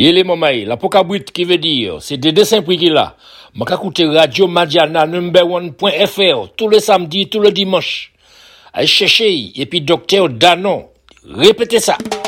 Il est mamaï, la pokabrit qui veut dire, c'est des dessins prix qu'il a. M'a écouté Radio Madiana #1.fr tous les samedis, tous les dimanches. Allez chercher, et puis docteur Danon. Répétez ça.